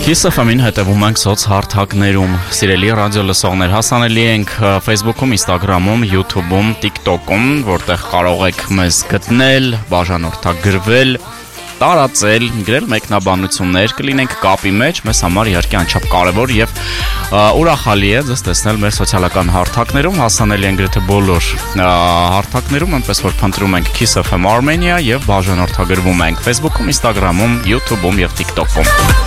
Kiss FM-ին հետևում ենք սոցհարթակներում, սիրելի ռադիո լսողներ, հասանելի ենք Facebook-ում, Instagram-ում, YouTube-ում, TikTok-ում, որտեղ կարող եք մեզ գտնել, բաժանորդագրվել, տարածել, գրել մեկնաբանություններ, կլինենք կապի մեջ, մեզ համար իհարկե անչափ կարևոր եւ ուրախալի է ձեզ տեսնել մեր սոցիալական հարթակներում, հասանելի են գրեթե բոլոր հարթակներում, այնպես որ փնտրում ենք Kiss FM Armenia եւ բաժանորդագրվում ենք Facebook-ում, Instagram-ում, YouTube-ում եւ TikTok-ում։